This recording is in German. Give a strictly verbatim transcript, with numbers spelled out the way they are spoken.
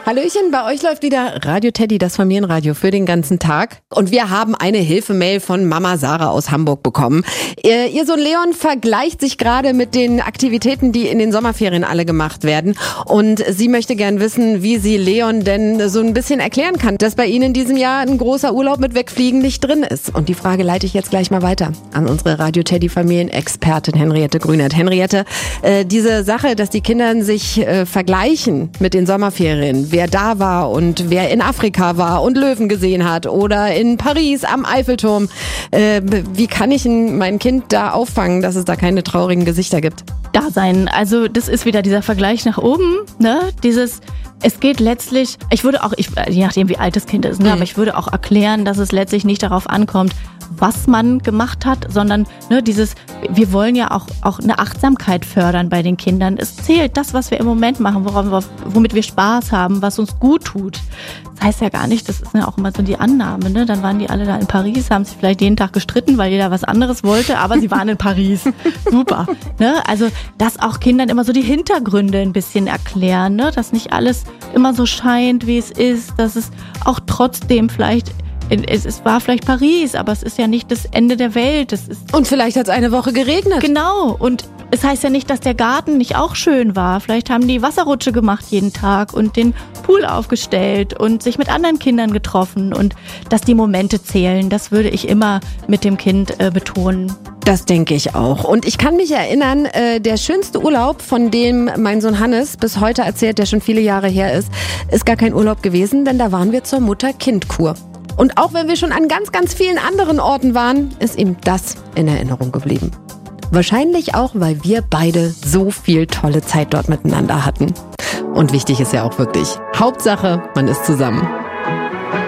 Hallöchen, bei euch läuft wieder Radio Teddy, das Familienradio für den ganzen Tag. Und wir haben eine Hilfemail von Mama Sarah aus Hamburg bekommen. Ihr, ihr Sohn Leon vergleicht sich gerade mit den Aktivitäten, die in den Sommerferien alle gemacht werden. Und sie möchte gern wissen, wie sie Leon denn so ein bisschen erklären kann, dass bei ihnen in diesem Jahr ein großer Urlaub mit Wegfliegen nicht drin ist. Und die Frage leite ich jetzt gleich mal weiter an unsere Radio Teddy Familienexpertin Henriette Grünert. Henriette, äh, diese Sache, dass die Kinder sich äh, vergleichen mit den Sommerferien, wer da war und wer in Afrika war und Löwen gesehen hat oder in Paris am Eiffelturm. Äh, wie kann ich mein Kind da auffangen, dass es da keine traurigen Gesichter gibt? Da sein. Also das ist wieder dieser Vergleich nach oben, ne? Dieses, es geht letztlich, ich würde auch, ich, je nachdem wie alt das Kind ist, ne? Mhm. aber ich würde auch erklären, dass es letztlich nicht darauf ankommt, was man gemacht hat, sondern ne, dieses, wir wollen ja auch, auch eine Achtsamkeit fördern bei den Kindern. Es zählt das, was wir im Moment machen, worauf, womit wir Spaß haben, was uns gut tut. Das heißt ja gar nicht, das ist ja auch immer so die Annahme, ne? Dann waren die alle da in Paris, haben sich vielleicht jeden Tag gestritten, weil jeder was anderes wollte, aber sie waren in Paris. Super. Ne? Also, dass auch Kindern immer so die Hintergründe ein bisschen erklären, ne? Dass nicht alles immer so scheint, wie es ist, dass es auch trotzdem vielleicht Es, es war vielleicht Paris, aber es ist ja nicht das Ende der Welt. Es ist und vielleicht hat es eine Woche geregnet. Genau. Und es heißt ja nicht, dass der Garten nicht auch schön war. Vielleicht haben die Wasserrutsche gemacht jeden Tag und den Pool aufgestellt und sich mit anderen Kindern getroffen. Und dass die Momente zählen, das würde ich immer mit dem Kind äh, betonen. Das denke ich auch. Und ich kann mich erinnern, äh, der schönste Urlaub, von dem mein Sohn Hannes bis heute erzählt, der schon viele Jahre her ist, ist gar kein Urlaub gewesen, denn da waren wir zur Mutter-Kind-Kur. Und auch wenn wir schon an ganz, ganz vielen anderen Orten waren, ist ihm das in Erinnerung geblieben. Wahrscheinlich auch, weil wir beide so viel tolle Zeit dort miteinander hatten. Und wichtig ist ja auch wirklich, Hauptsache, man ist zusammen.